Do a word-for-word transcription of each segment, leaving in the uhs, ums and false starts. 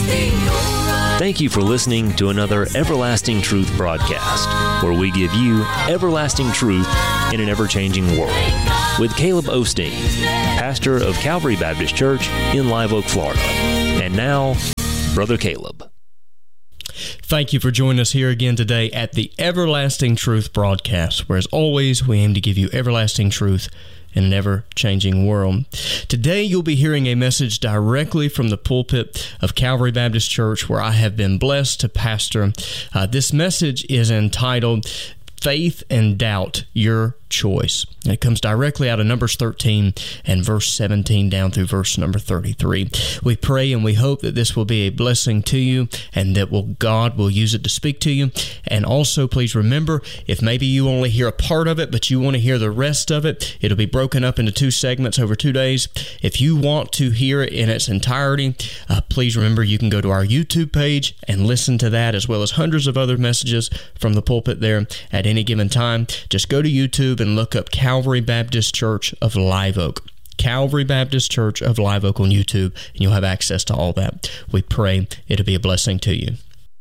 Thank you for listening to another Everlasting Truth broadcast, where we give you everlasting truth in an ever-changing world, with Caleb Osteen, pastor of Calvary Baptist Church in Live Oak, Florida. And now, Brother Caleb. Thank you for joining us here again today at the Everlasting Truth broadcast, where as always, we aim to give you everlasting truth in an ever-changing world. Today, you'll be hearing a message directly from the pulpit of Calvary Baptist Church, where I have been blessed to pastor. Uh, this message is entitled, Faith and Doubt, Your Choice. And it comes directly out of Numbers thirteen and verse seventeen down through verse number thirty-three. We pray and we hope that this will be a blessing to you and that will God will use it to speak to you. And also, please remember, if maybe you only hear a part of it, but you want to hear the rest of it, it'll be broken up into two segments over two days. If you want to hear it in its entirety, uh, please remember you can go to our YouTube page and listen to that, as well as hundreds of other messages from the pulpit there at any given time. Just go to YouTube and look up Calvary Baptist Church of Live Oak. Calvary Baptist Church of Live Oak on YouTube, and you'll have access to all that. We pray it'll be a blessing to you.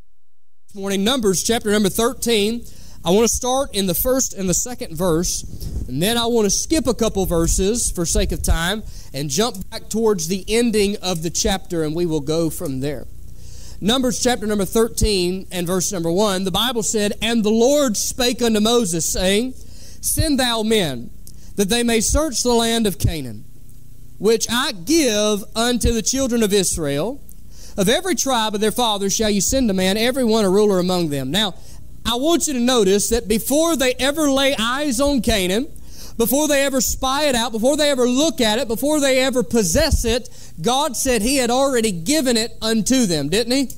This morning, Numbers chapter number thirteen. I want to start in the first and the second verse, and then I want to skip a couple verses for sake of time and jump back towards the ending of the chapter, and we will go from there. Numbers chapter number thirteen and verse number one, the Bible said, "And the Lord spake unto Moses, saying, Send thou men, that they may search the land of Canaan, which I give unto the children of Israel. Of every tribe of their fathers shall you send a man, every one a ruler among them." Now, I want you to notice that before they ever lay eyes on Canaan, before they ever spy it out, before they ever look at it, before they ever possess it, God said He had already given it unto them, didn't He?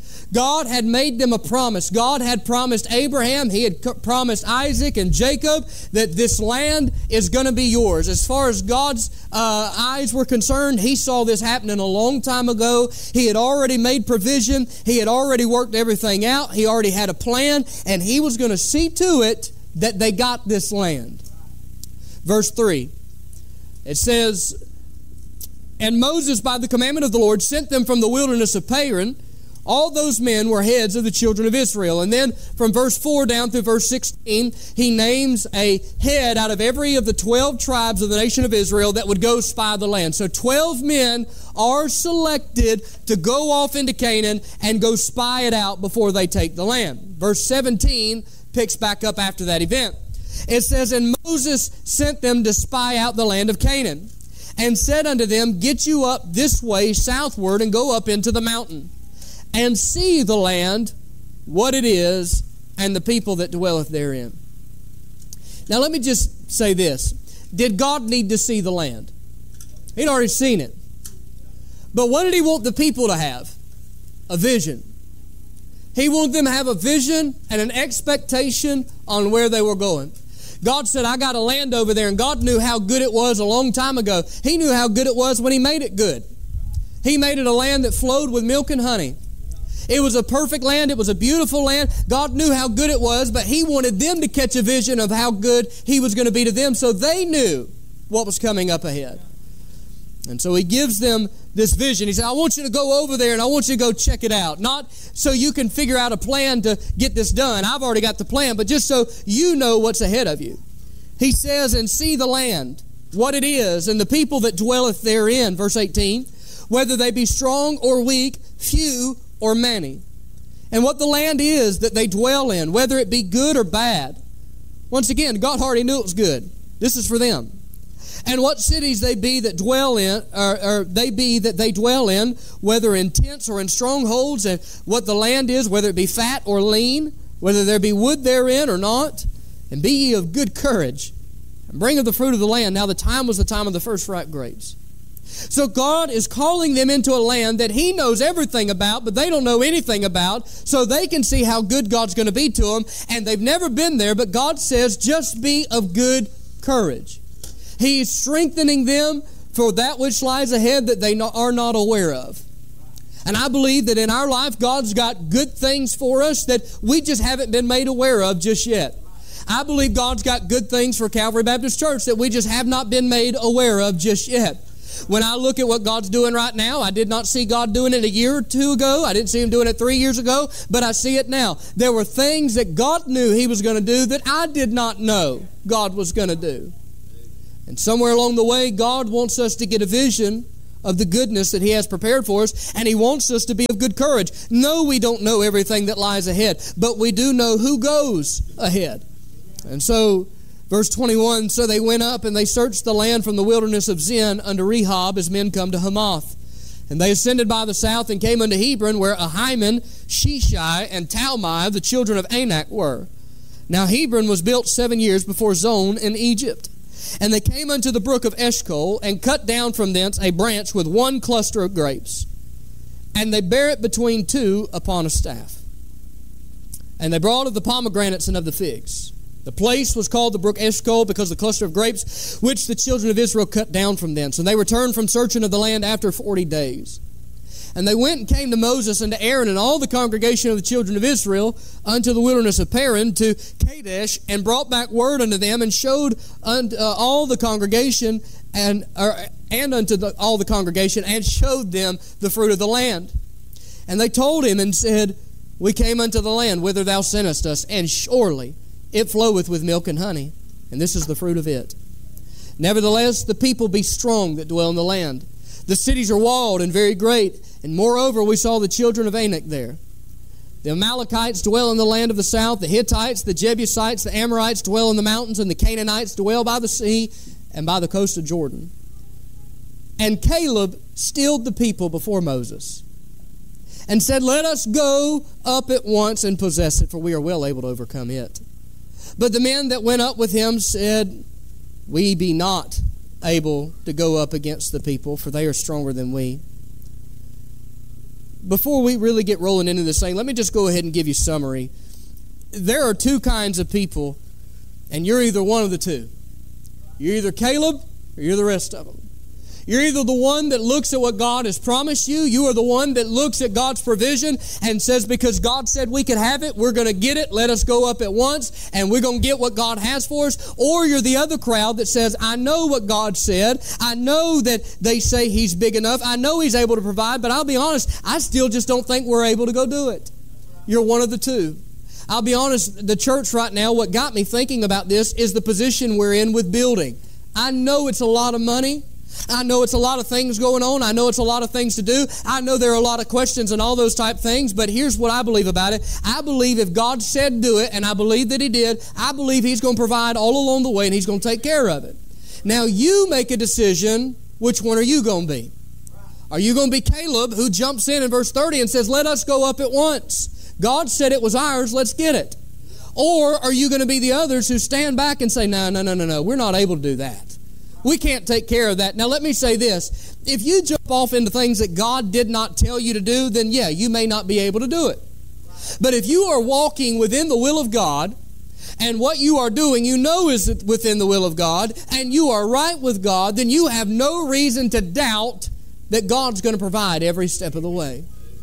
God had made them a promise. God had promised Abraham, He had promised Isaac and Jacob that this land is going to be yours. As far as God's uh, eyes were concerned, He saw this happening a long time ago. He had already made provision. He had already worked everything out. He already had a plan, and He was going to see to it that they got this land. Verse three, it says, "And Moses, by the commandment of the Lord, sent them from the wilderness of Paran. All those men were heads of the children of Israel." And then from verse four down through verse sixteen, he names a head out of every of the twelve tribes of the nation of Israel that would go spy the land. So twelve men are selected to go off into Canaan and go spy it out before they take the land. Verse seventeen picks back up after that event. It says, "And Moses sent them to spy out the land of Canaan, and said unto them, Get you up this way southward, and go up into the mountain, and see the land, what it is, and the people that dwelleth therein." Now let me just say this. Did God need to see the land? He'd already seen it. But what did He want the people to have? A vision. He wanted them to have a vision and an expectation on where they were going. God said, "I got a land over there," and God knew how good it was a long time ago. He knew how good it was when He made it good. He made it a land that flowed with milk and honey. It was a perfect land. It was a beautiful land. God knew how good it was, but He wanted them to catch a vision of how good He was going to be to them, so they knew what was coming up ahead. And so He gives them this vision. He said, "I want you to go over there and I want you to go check it out. Not so you can figure out a plan to get this done. I've already got the plan, but just so you know what's ahead of you." He says, "And see the land, what it is, and the people that dwelleth therein." Verse eighteen, "Whether they be strong or weak, few or many. And what the land is that they dwell in, whether it be good or bad." Once again, God already knew it was good. This is for them. "And what cities they be that dwell in, or, or they be that they dwell in, whether in tents or in strongholds, and what the land is, whether it be fat or lean, whether there be wood therein or not. And be ye of good courage, and bring of the fruit of the land." Now the time was the time of the first ripe grapes. So God is calling them into a land that He knows everything about, but they don't know anything about, so they can see how good God's going to be to them, and they've never been there, but God says, just be of good courage. He's strengthening them for that which lies ahead that they are not aware of. And I believe that in our life, God's got good things for us that we just haven't been made aware of just yet. I believe God's got good things for Calvary Baptist Church that we just have not been made aware of just yet. When I look at what God's doing right now, I did not see God doing it a year or two ago. I didn't see Him doing it three years ago, but I see it now. There were things that God knew He was going to do that I did not know God was going to do. And somewhere along the way, God wants us to get a vision of the goodness that He has prepared for us, and He wants us to be of good courage. No, we don't know everything that lies ahead, but we do know who goes ahead. And so, verse twenty-one, so they went up and they searched the land from the wilderness of Zin unto Rehob as men come to Hamath. And they ascended by the south and came unto Hebron, where Ahiman, Sheshai, and Talmai, the children of Anak, were. Now Hebron was built seven years before Zon in Egypt. And they came unto the brook of Eshcol, and cut down from thence a branch with one cluster of grapes. And they bare it between two upon a staff. And they brought of the pomegranates and of the figs. The place was called the brook Eshcol, because the cluster of grapes which the children of Israel cut down from thence. And they returned from searching of the land after forty days. And they went and came to Moses and to Aaron and all the congregation of the children of Israel unto the wilderness of Paran to Kadesh, and brought back word unto them, and showed unto uh, all the congregation and or, and unto the, all the congregation, and showed them the fruit of the land. And they told him and said, We came unto the land whither thou sentest us, and surely it floweth with milk and honey, and this is the fruit of it. Nevertheless, the people be strong that dwell in the land. The cities are walled and very great. And moreover, we saw the children of Anak there. The Amalekites dwell in the land of the south. The Hittites, the Jebusites, the Amorites dwell in the mountains. And the Canaanites dwell by the sea and by the coast of Jordan. And Caleb stilled the people before Moses, and said, Let us go up at once and possess it, for we are well able to overcome it. But the men that went up with him said, We be not able to go up against the people, for they are stronger than we. Before we really get rolling into this thing, let me just go ahead and give you a summary. There are two kinds of people, and you're either one of the two. You're either Caleb or you're the rest of them. You're either the one that looks at what God has promised you. You are the one that looks at God's provision and says, because God said we could have it, we're going to get it. Let us go up at once, and we're going to get what God has for us. Or you're the other crowd that says, I know what God said. I know that they say He's big enough. I know He's able to provide, but I'll be honest, I still just don't think we're able to go do it. You're one of the two. I'll be honest, the church right now, what got me thinking about this is the position we're in with building. I know it's a lot of money. I know it's a lot of things going on. I know it's a lot of things to do. I know there are a lot of questions and all those type things, but here's what I believe about it. I believe if God said do it, and I believe that He did, I believe He's going to provide all along the way, and He's going to take care of it. Now you make a decision, which one are you going to be? Are you going to be Caleb, who jumps in in verse thirty and says, let us go up at once? God said it was ours, let's get it. Or are you going to be the others who stand back and say, no, no, no, no, no, we're not able to do that. We can't take care of that. Now, let me say this. If you jump off into things that God did not tell you to do, then yeah, you may not be able to do it. But if you are walking within the will of God, and what you are doing you know is within the will of God, and you are right with God, then you have no reason to doubt that God's going to provide every step of the way.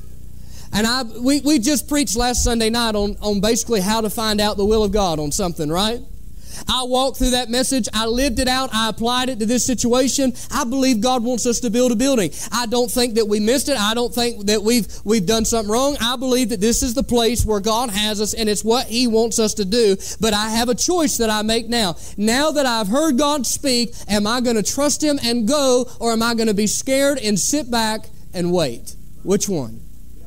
And I we, we just preached last Sunday night on, on basically how to find out the will of God on something, right? I walked through that message. I lived it out. I applied it to this situation. I believe God wants us to build a building. I don't think that we missed it. I don't think that we've we've done something wrong. I believe that this is the place where God has us, and it's what He wants us to do. But I have a choice that I make now. Now that I've heard God speak, am I going to trust Him and go, or am I going to be scared and sit back and wait? Which one?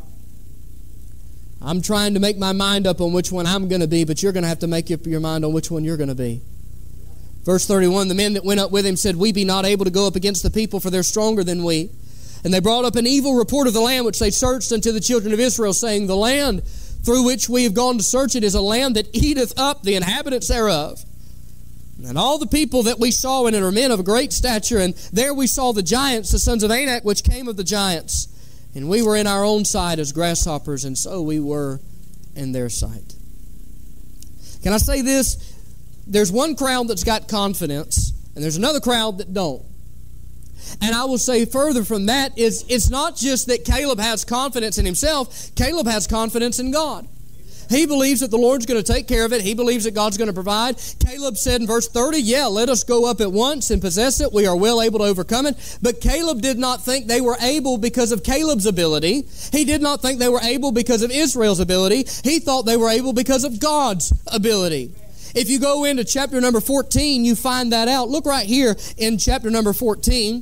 I'm trying to make my mind up on which one I'm going to be, but you're going to have to make up your mind on which one you're going to be. Verse thirty-one, the men that went up with him said, we be not able to go up against the people, for they're stronger than we. And they brought up an evil report of the land which they searched unto the children of Israel, saying, the land through which we have gone to search it is a land that eateth up the inhabitants thereof. And all the people that we saw in it are men of great stature, and there we saw the giants, the sons of Anak, which came of the giants. And we were in our own sight as grasshoppers, and so we were in their sight. Can I say this? There's one crowd that's got confidence, and there's another crowd that don't. And I will say further from that is it's not just that Caleb has confidence in himself. Caleb has confidence in God. He believes that the Lord's going to take care of it. He believes that God's going to provide. Caleb said in verse thirty, yeah, let us go up at once and possess it. We are well able to overcome it. But Caleb did not think they were able because of Caleb's ability. He did not think they were able because of Israel's ability. He thought they were able because of God's ability. If you go into chapter number fourteen, you find that out. Look right here in chapter number fourteen,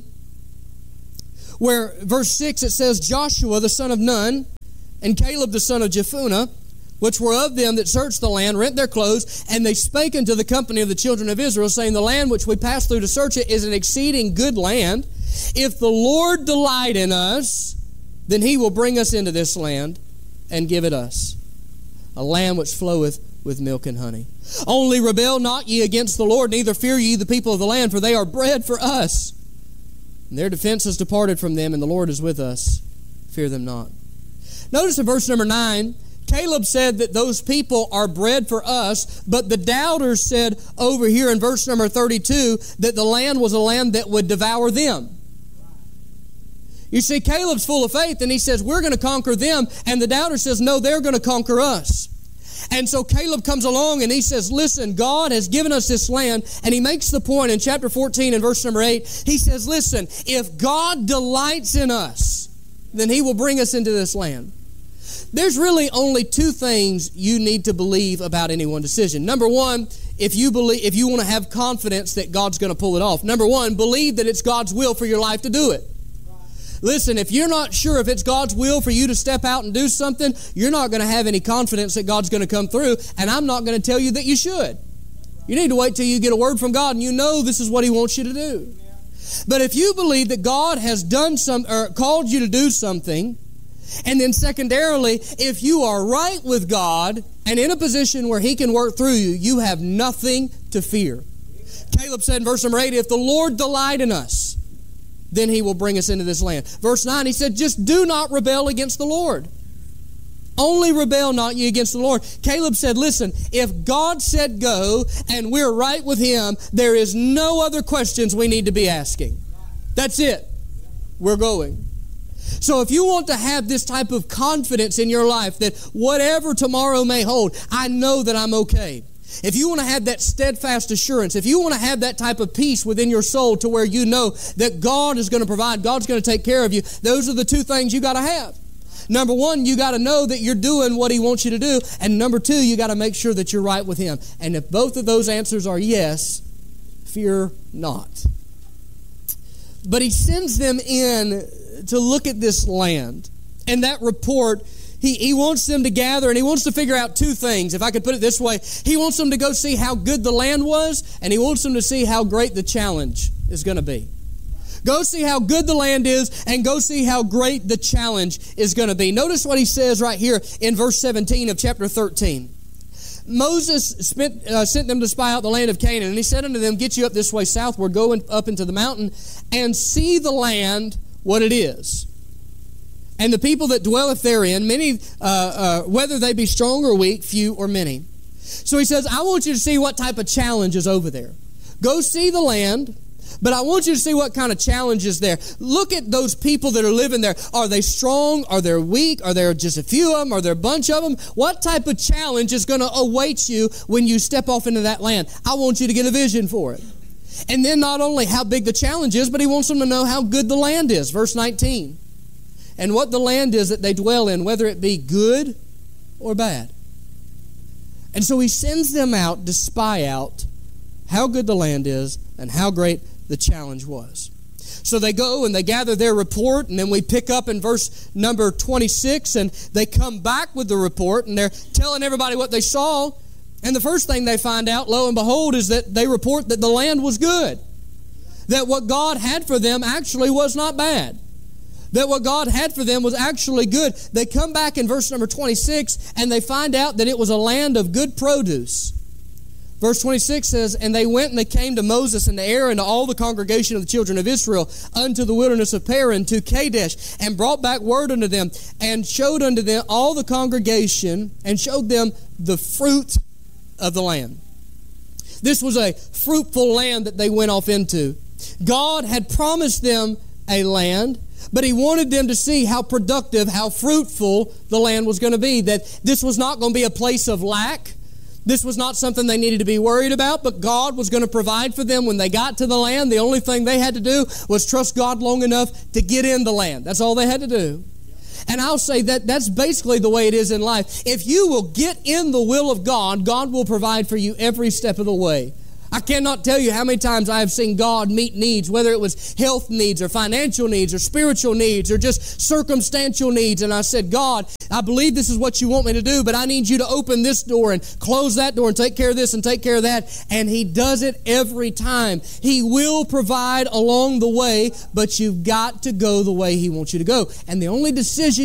where verse six, it says, Joshua the son of Nun and Caleb the son of Jephunneh, which were of them that searched the land, rent their clothes, and they spake unto the company of the children of Israel, saying, the land which we passed through to search it is an exceeding good land. If the Lord delight in us, then he will bring us into this land and give it us, a land which floweth with milk and honey. Only rebel not ye against the Lord, neither fear ye the people of the land, for they are bread for us. And their defense has departed from them, and the Lord is with us. Fear them not. Notice in verse number nine, Caleb said that those people are bread for us, but the doubters said over here in verse number thirty-two that the land was a land that would devour them. You see, Caleb's full of faith, and he says, we're going to conquer them, and the doubter says, no, they're going to conquer us. And so Caleb comes along and he says, listen, God has given us this land, and he makes the point in chapter fourteen and verse number eight, he says, listen, if God delights in us, then he will bring us into this land. There's really only two things you need to believe about any one decision. Number one, if you believe, if you want to have confidence that God's going to pull it off. Number one, believe that it's God's will for your life to do it. Listen, if you're not sure if it's God's will for you to step out and do something, you're not going to have any confidence that God's going to come through, and I'm not going to tell you that you should. You need to wait till you get a word from God and you know this is what he wants you to do. But if you believe that God has done some or called you to do something, and then secondarily, if you are right with God and in a position where he can work through you, you have nothing to fear. Caleb said in verse number eight, if the Lord delight in us, then he will bring us into this land. Verse nine, he said, just do not rebel against the Lord. Only rebel not ye against the Lord. Caleb said, listen, if God said go and we're right with him, there is no other questions we need to be asking. That's it. We're going. So if you want to have this type of confidence in your life that whatever tomorrow may hold, I know that I'm okay. If you want to have that steadfast assurance, if you want to have that type of peace within your soul to where you know that God is going to provide, God's going to take care of you, those are the two things you got to have. Number one, you got to know that you're doing what he wants you to do. And number two, you got to make sure that you're right with him. And if both of those answers are yes, fear not. But he sends them in to look at this land. And that report, he, he wants them to gather, and he wants to figure out two things. If I could put it this way, he wants them to go see how good the land was, and he wants them to see how great the challenge is going to be. Go see how good the land is, and go see how great the challenge is going to be. Notice what he says right here in verse seventeen of chapter thirteen. Moses spent, uh, sent them to spy out the land of Canaan, and he said unto them, get you up this way southward, go in, up into the mountain, and see the land, what it is. And the people that dwelleth therein, many, uh, uh, whether they be strong or weak, few or many. So he says, I want you to see what type of challenge is over there. Go see the land, but I want you to see what kind of challenge is there. Look at those people that are living there. Are they strong? Are they weak? Are there just a few of them? Are there a bunch of them? What type of challenge is going to await you when you step off into that land? I want you to get a vision for it. And then not only how big the challenge is, but he wants them to know how good the land is. Verse nineteen. And what the land is that they dwell in, whether it be good or bad. And so he sends them out to spy out how good the land is and how great the challenge was. So they go and they gather their report, and then we pick up in verse number twenty-six, and they come back with the report, and they're telling everybody what they saw. And the first thing they find out, lo and behold, is that they report that the land was good. That what God had for them actually was not bad. That what God had for them was actually good. They come back in verse number twenty-six, and they find out that it was a land of good produce. Verse twenty-six says, and they went and they came to Moses and to Aaron and to all the congregation of the children of Israel unto the wilderness of Paran to Kadesh, and brought back word unto them, and showed unto them all the congregation, and showed them the fruit of the land. This was a fruitful land that they went off into. God had promised them a land, But He wanted them to see how productive, how fruitful the land was going to be. That this was not going to be a place of lack. This was not something they needed to be worried about, but God was going to provide for them when they got to the land. The only thing they had to do was trust God long enough to get in the land. That's all they had to do. And I'll say that that's basically the way it is in life. If you will get in the will of God, God will provide for you every step of the way. I cannot tell you how many times I have seen God meet needs, whether it was health needs or financial needs or spiritual needs or just circumstantial needs. And I said, God, I believe this is what you want me to do, but I need you to open this door and close that door and take care of this and take care of that. And He does it every time. He will provide along the way, but you've got to go the way He wants you to go. And the only decision